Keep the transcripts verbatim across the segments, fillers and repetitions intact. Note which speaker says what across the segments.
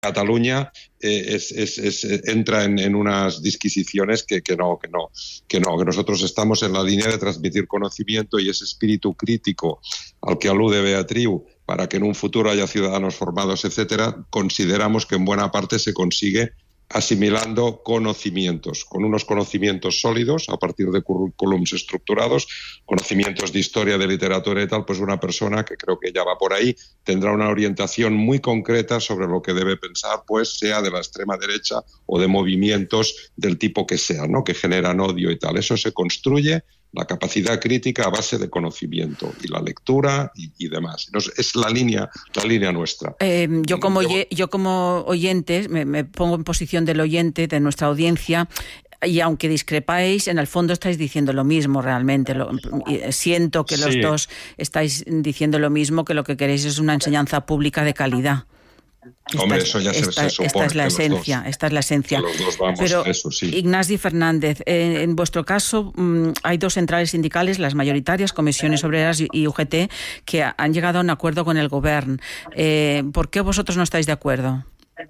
Speaker 1: Cataluña eh, es, es, es, entra en, en unas disquisiciones que, que, no, que, no, que no, que nosotros estamos en la línea de transmitir conocimiento y ese espíritu crítico al que alude Beatriu para que en un futuro haya ciudadanos formados, etcétera, consideramos que en buena parte se consigue asimilando conocimientos, con unos conocimientos sólidos a partir de currículums estructurados, conocimientos de historia, de literatura y tal, pues una persona que creo que ya va por ahí tendrá una orientación muy concreta sobre lo que debe pensar, pues sea de la extrema derecha o de movimientos del tipo que sea, ¿no? Que generan odio y tal. Eso se construye, la capacidad crítica a base de conocimiento y la lectura y, y demás. Entonces, es la línea, la línea nuestra.
Speaker 2: Eh, yo, como, yo como oyente, me, me pongo en posición del oyente, de nuestra audiencia, y aunque discrepáis, en el fondo estáis diciendo lo mismo realmente. Lo, siento que los sí. dos estáis diciendo lo mismo, que lo que queréis es una enseñanza pública de calidad.
Speaker 1: Hombre,
Speaker 2: esta,
Speaker 1: eso ya se,
Speaker 2: esta,
Speaker 1: se supone.
Speaker 2: Esta es la esencia,
Speaker 1: dos,
Speaker 2: esta es la esencia.
Speaker 1: los dos vamos
Speaker 2: Pero,
Speaker 1: a eso, sí.
Speaker 2: Ignasi Fernández, eh, en vuestro caso mmm, hay dos centrales sindicales, las mayoritarias, Comisiones Obreras y, y U G T, que ha, han llegado a un acuerdo con el Gobierno. Eh, ¿Por qué vosotros no estáis de acuerdo?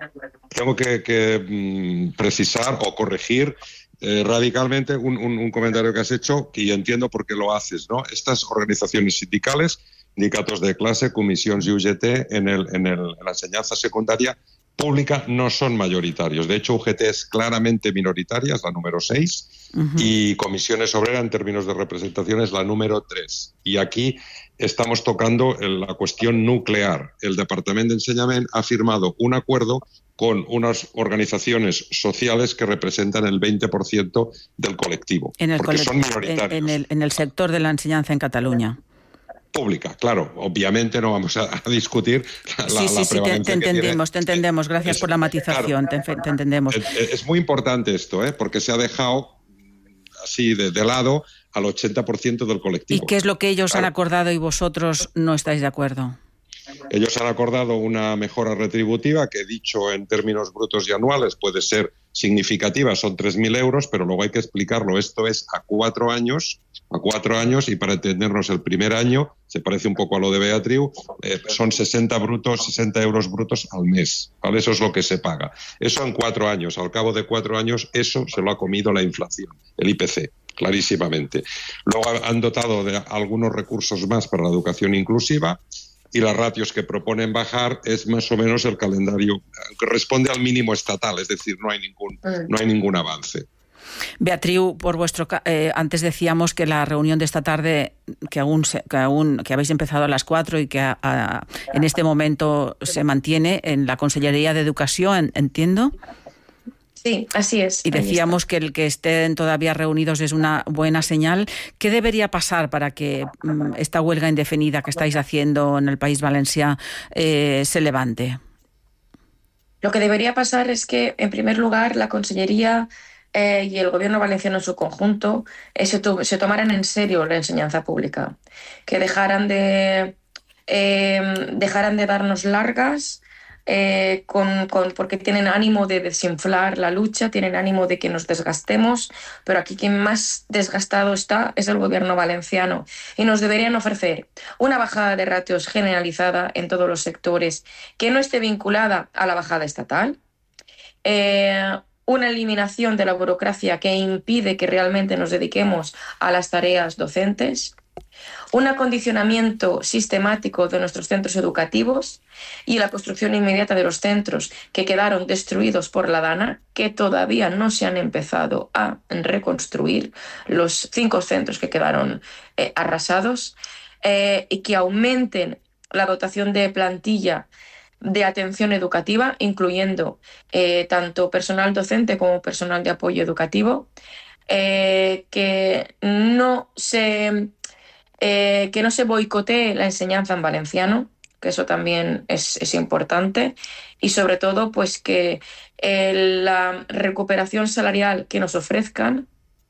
Speaker 1: Tengo que, que mmm, precisar o corregir Eh, radicalmente un, un, un comentario que has hecho, que yo entiendo por qué lo haces, ¿no? Estas organizaciones sindicales, sindicatos de clase, comisiones y U G T en, el, en, el, en la enseñanza secundaria pública no son mayoritarios. De hecho, U G T es claramente minoritaria, es la número seis, uh-huh. y Comisiones Obreras en términos de representación es la número tres. Y aquí estamos tocando la cuestión nuclear. El Departamento de Enseñament ha firmado un acuerdo con unas organizaciones sociales que representan el veinte por ciento del colectivo,
Speaker 2: en el
Speaker 1: porque
Speaker 2: colect-
Speaker 1: son minoritarios.
Speaker 2: En, en, el, en el sector de la enseñanza en Cataluña.
Speaker 1: Pública, claro. Obviamente no vamos a, a discutir la,
Speaker 2: sí, sí,
Speaker 1: la
Speaker 2: sí, te, te entendemos,
Speaker 1: tiene.
Speaker 2: te entendemos. Gracias es, por la matización, claro, te, te entendemos.
Speaker 1: Es, es muy importante esto, ¿eh? Porque se ha dejado así de, de lado al ochenta por ciento del colectivo.
Speaker 2: ¿Y qué es lo que ellos
Speaker 1: claro.
Speaker 2: han acordado y vosotros no estáis de acuerdo?
Speaker 1: Ellos han acordado una mejora retributiva que, dicho en términos brutos y anuales, puede ser significativa, son tres mil euros, pero luego hay que explicarlo. Esto es a cuatro años, a cuatro años, y para entendernos el primer año, se parece un poco a lo de Beatriu, eh, son sesenta brutos, sesenta euros brutos al mes, ¿vale? Eso es lo que se paga. Eso en cuatro años. Al cabo de cuatro años, eso se lo ha comido la inflación, el I P C. Clarísimamente. Luego han dotado de algunos recursos más para la educación inclusiva, y las ratios que proponen bajar es más o menos el calendario que responde al mínimo estatal, es decir, no hay ningún, no hay ningún avance.
Speaker 2: Beatriu, por vuestro eh, antes decíamos que la reunión de esta tarde, que aún, se, que, aún que habéis empezado a las cuatro y que a, a, en este momento se mantiene en la Consellería de Educación, ¿entiendo?
Speaker 3: Sí, así es.
Speaker 2: Y decíamos que el que estén todavía reunidos es una buena señal. ¿Qué debería pasar para que um, esta huelga indefinida que estáis haciendo en el País Valencià eh, se levante?
Speaker 3: Lo que debería pasar es que, en primer lugar, la Consellería eh, y el Gobierno valenciano en su conjunto eh, se, to- se tomaran en serio la enseñanza pública, que dejaran de, eh, dejaran de darnos largas, Eh, con, con, porque tienen ánimo de desinflar la lucha, tienen ánimo de que nos desgastemos, pero aquí quien más desgastado está es el Gobierno valenciano, y nos deberían ofrecer una bajada de ratios generalizada en todos los sectores que no esté vinculada a la bajada estatal, eh, una eliminación de la burocracia que impide que realmente nos dediquemos a las tareas docentes, un acondicionamiento sistemático de nuestros centros educativos y la construcción inmediata de los centros que quedaron destruidos por la DANA, que todavía no se han empezado a reconstruir, los cinco centros que quedaron eh, arrasados, eh, y que aumenten la dotación de plantilla de atención educativa, incluyendo eh, tanto personal docente como personal de apoyo educativo, eh, que no se... Eh, que no se boicotee la enseñanza en valenciano, que eso también es, es importante, y sobre todo pues que eh, la recuperación salarial que nos ofrezcan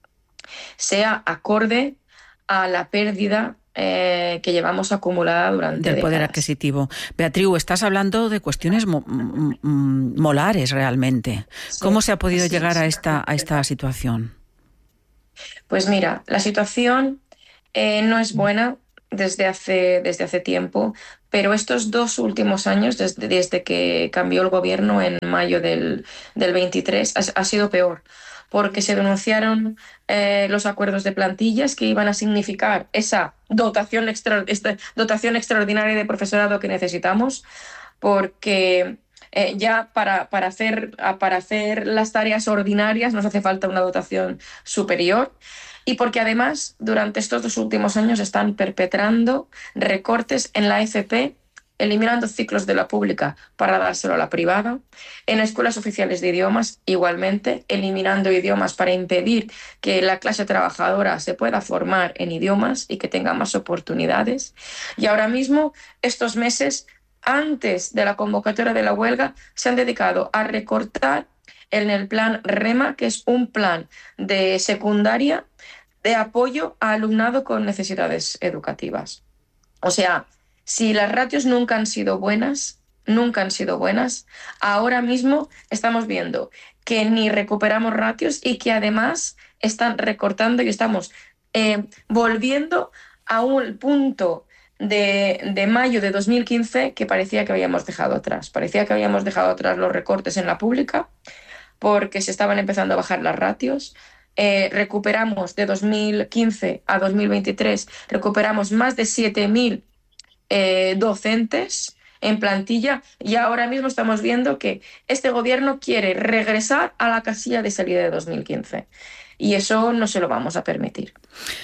Speaker 3: sea acorde a la pérdida eh, que llevamos acumulada durante
Speaker 2: del poder
Speaker 3: décadas.
Speaker 2: Adquisitivo. Beatriu, estás hablando de cuestiones mo- m- m- molares realmente.
Speaker 3: Sí,
Speaker 2: ¿Cómo se ha podido
Speaker 3: sí,
Speaker 2: llegar
Speaker 3: sí.
Speaker 2: a esta, a esta situación?
Speaker 3: Pues mira, la situación Eh, no es buena desde hace, desde hace tiempo, pero estos dos últimos años, desde, desde que cambió el gobierno en mayo del, del veintitrés, ha, ha sido peor, porque se denunciaron eh, los acuerdos de plantillas que iban a significar esa dotación, extra, esta dotación extraordinaria de profesorado que necesitamos, porque eh, ya para, para, hacer, para hacer las tareas ordinarias nos hace falta una dotación superior, y porque además durante estos dos últimos años están perpetrando recortes en la F P, eliminando ciclos de la pública para dárselo a la privada, en escuelas oficiales de idiomas igualmente, eliminando idiomas para impedir que la clase trabajadora se pueda formar en idiomas y que tenga más oportunidades. Y ahora mismo, estos meses, antes de la convocatoria de la huelga, se han dedicado a recortar en el plan REMA, que es un plan de secundaria de apoyo a alumnado con necesidades educativas. O sea, si las ratios nunca han sido buenas, nunca han sido buenas, ahora mismo estamos viendo que ni recuperamos ratios y que además están recortando y estamos eh, volviendo a un punto de, de mayo de dos mil quince que parecía que habíamos dejado atrás. Parecía que habíamos dejado atrás los recortes en la pública porque se estaban empezando a bajar las ratios. Eh, recuperamos de dos mil quince a dos mil veintitrés, recuperamos más de siete mil eh, docentes en plantilla, y ahora mismo estamos viendo que este gobierno quiere regresar a la casilla de salida de dos mil quince, y eso no se lo vamos a permitir.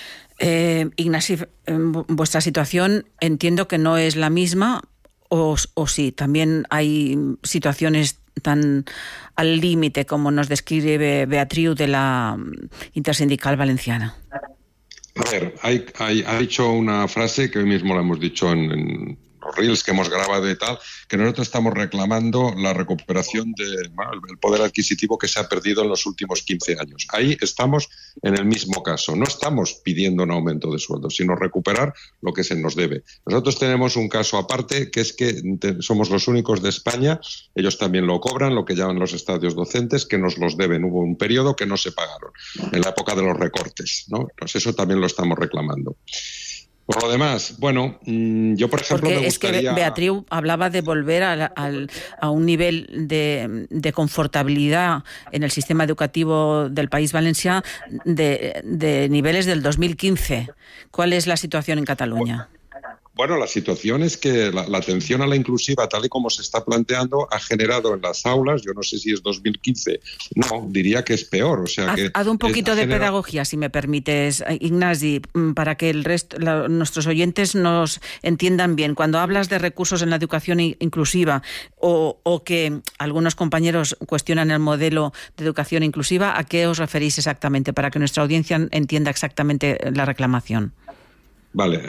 Speaker 2: Eh, Ignasi, vuestra situación entiendo que no es la misma, o, o sí, también hay situaciones tan al límite como nos describe Beatriu de la Intersindical Valenciana.
Speaker 1: A ver, hay, hay, ha dicho una frase que hoy mismo la hemos dicho en, en los reels que hemos grabado y tal, que nosotros estamos reclamando la recuperación del bueno, poder adquisitivo que se ha perdido en los últimos quince años. Ahí estamos en el mismo caso. No estamos pidiendo un aumento de sueldo, sino recuperar lo que se nos debe. Nosotros tenemos un caso aparte, que es que somos los únicos de España, ellos también lo cobran, lo que llaman los estadios docentes, que nos los deben. Hubo un periodo que no se pagaron, en la época de los recortes, ¿no? Pues eso también lo estamos reclamando. Por lo demás, bueno, yo por ejemplo
Speaker 2: Porque
Speaker 1: me
Speaker 2: es
Speaker 1: gustaría...
Speaker 2: que Beatriu hablaba de volver a, a, a un nivel de, de confortabilidad en el sistema educativo del País Valencià de, de niveles del dos mil quince. ¿Cuál es la situación en Cataluña?
Speaker 1: Bueno, la situación es que la, la atención a la inclusiva, tal y como se está planteando, ha generado en las aulas, yo no sé si es dos mil quince, no, diría que es peor. O sea,
Speaker 2: haz,
Speaker 1: que
Speaker 2: haz un poquito
Speaker 1: es,
Speaker 2: de
Speaker 1: generado...
Speaker 2: pedagogía, si me permites, Ignasi, para que el resto, la, nuestros oyentes nos entiendan bien. Cuando hablas de recursos en la educación inclusiva o, o que algunos compañeros cuestionan el modelo de educación inclusiva, ¿a qué os referís exactamente? Para que nuestra audiencia entienda exactamente la reclamación.
Speaker 1: Vale,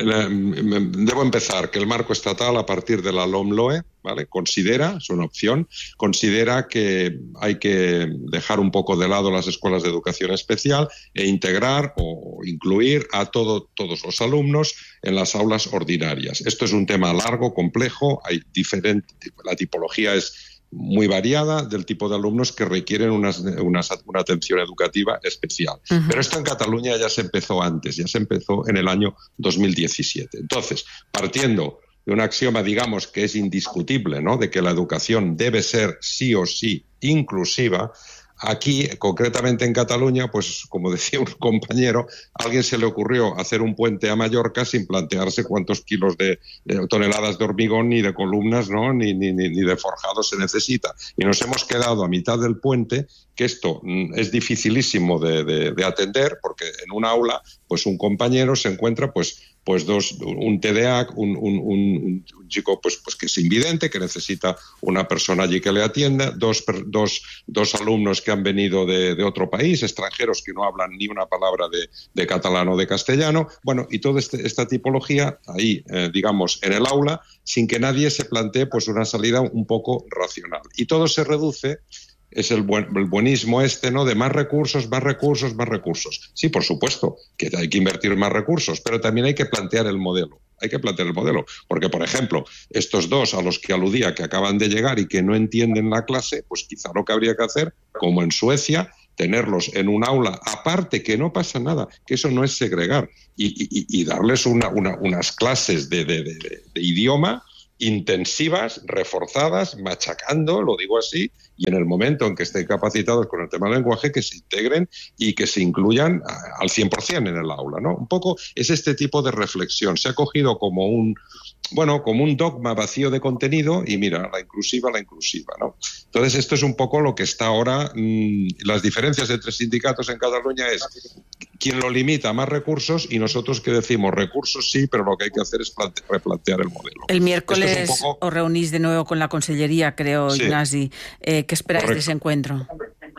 Speaker 1: debo empezar que el marco estatal, a partir de la LOMLOE, ¿vale?, considera, es una opción, considera que hay que dejar un poco de lado las escuelas de educación especial e integrar o incluir a todo, todos los alumnos en las aulas ordinarias. Esto es un tema largo, complejo, hay diferente, la tipología es muy variada del tipo de alumnos que requieren unas, unas, una atención educativa especial. Uh-huh. Pero esto en Cataluña ya se empezó antes, ya se empezó en el año dos mil diecisiete. Entonces, partiendo de un axioma, digamos, que es indiscutible, ¿no?, de que la educación debe ser sí o sí inclusiva, aquí, concretamente en Cataluña, pues como decía un compañero, a alguien se le ocurrió hacer un puente a Mallorca sin plantearse cuántos kilos de, de toneladas de hormigón ni de columnas, ¿no?, ni, ni, ni de forjado se necesita. Y nos hemos quedado a mitad del puente, que esto es dificilísimo de, de, de atender, porque en un aula, pues un compañero se encuentra, pues, pues dos, un T D A C, un, un, un, un chico pues, pues que es invidente, que necesita una persona allí que le atienda, dos, dos, dos alumnos que han venido de, de otro país, extranjeros que no hablan ni una palabra de, de catalán o de castellano, bueno, y toda este, esta tipología ahí, eh, digamos, en el aula, sin que nadie se plantee pues una salida un poco racional. Y todo se reduce... Es el, buen, el buenismo este, ¿no?, de más recursos, más recursos, más recursos. Sí, por supuesto, que hay que invertir más recursos, pero también hay que plantear el modelo. Hay que plantear el modelo. Porque, por ejemplo, estos dos a los que aludía, que acaban de llegar y que no entienden la clase, pues quizá lo que habría que hacer, como en Suecia, tenerlos en un aula aparte, que no pasa nada, que eso no es segregar, y, y, y darles una, una, unas clases de, de, de, de idioma intensivas, reforzadas, machacando, lo digo así, y en el momento en que estén capacitados con el tema del lenguaje, que se integren y que se incluyan al cien por cien en el aula, ¿no? Un poco es este tipo de reflexión. Se ha cogido como un, bueno, como un dogma vacío de contenido y mira, la inclusiva, la inclusiva, ¿no? Entonces, esto es un poco lo que está ahora. Mmm, las diferencias entre sindicatos en Cataluña es quien lo limita, más recursos, y nosotros que decimos recursos sí, pero lo que hay que hacer es plante- replantear el modelo.
Speaker 2: El miércoles
Speaker 1: es un poco...
Speaker 2: os reunís de nuevo con la Consellería, creo, sí. Ignasi. Eh, ¿Qué esperáis Correcto. de ese encuentro?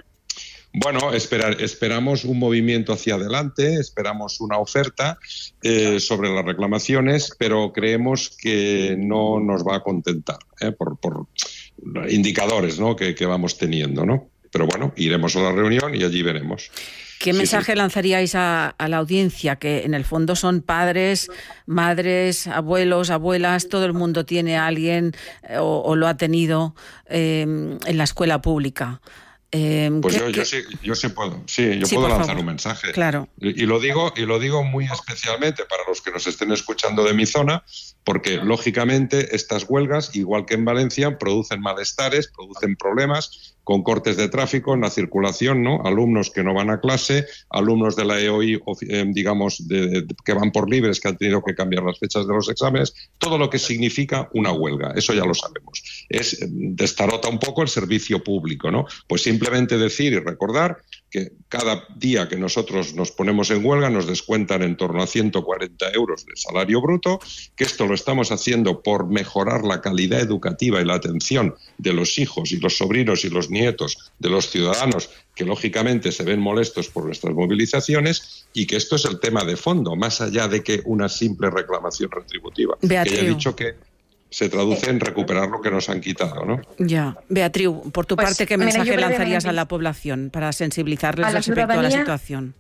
Speaker 1: Bueno, esperar, esperamos un movimiento hacia adelante, esperamos una oferta eh, sobre las reclamaciones, pero creemos que no nos va a contentar eh, por, por indicadores, ¿no? que, que vamos teniendo, ¿no? Pero bueno, iremos a la reunión y allí veremos.
Speaker 2: ¿Qué mensaje sí, sí. lanzaríais a, a la audiencia? Que en el fondo son padres, madres, abuelos, abuelas, todo el mundo tiene a alguien eh, o, o lo ha tenido eh, en la escuela pública. Eh,
Speaker 1: pues
Speaker 2: ¿qué,
Speaker 1: yo,
Speaker 2: qué?
Speaker 1: yo sí, yo sí puedo, sí, yo
Speaker 2: sí,
Speaker 1: puedo lanzar
Speaker 2: favor.
Speaker 1: un mensaje.
Speaker 2: Claro.
Speaker 1: Y, y lo digo, y lo digo muy especialmente para los que nos estén escuchando de mi zona, porque lógicamente estas huelgas, igual que en Valencia, producen malestares, producen problemas, con cortes de tráfico en la circulación, ¿no? Alumnos que no van a clase, alumnos de la E O I, eh, digamos, de, de, que van por libres, que han tenido que cambiar las fechas de los exámenes, todo lo que significa una huelga, eso ya lo sabemos. Es destarota un poco el servicio público, ¿no? Pues simplemente decir y recordar que cada día que nosotros nos ponemos en huelga nos descuentan en torno a ciento cuarenta euros de salario bruto, que esto lo estamos haciendo por mejorar la calidad educativa y la atención de los hijos y los sobrinos y los nietos de los ciudadanos que lógicamente se ven molestos por nuestras movilizaciones, y que esto es el tema de fondo, más allá de que una simple reclamación retributiva.
Speaker 2: Beatriu.
Speaker 1: Que ya he dicho que se traduce en recuperar lo que nos han quitado, ¿no?
Speaker 2: Ya. Beatriu, por tu pues, parte, ¿qué mira, mensaje lanzarías a la población para sensibilizarles respecto a la situación?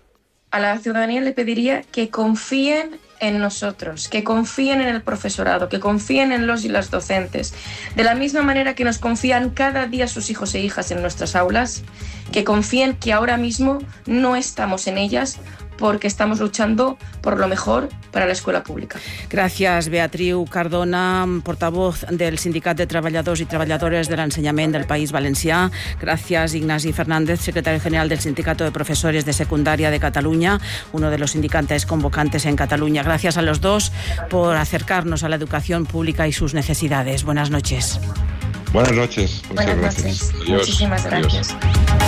Speaker 3: A la ciudadanía le pediría que confíen en nosotros, que confíen en el profesorado, que confíen en los y las docentes. De la misma manera que nos confían cada día sus hijos e hijas en nuestras aulas, que confíen que ahora mismo no estamos en ellas porque estamos luchando por lo mejor para la escuela pública.
Speaker 2: Gràcies, Beatriu Cardona, portavoz del Sindicat de Treballadors i Treballadores de l'Ensenyament del País Valencià. Gràcies, Ignasi Fernández, secretario general del Sindicato de Profesores de Secundaria de Cataluña, uno de los sindicantes convocantes en Cataluña. Gracias a los dos por acercarnos a la educación pública y sus necesidades. Buenas noches.
Speaker 1: Buenas noches. Muchas
Speaker 3: Buenas
Speaker 1: gracias.
Speaker 3: noches.
Speaker 1: Adiós.
Speaker 3: Muchísimas gracias.
Speaker 1: Adiós.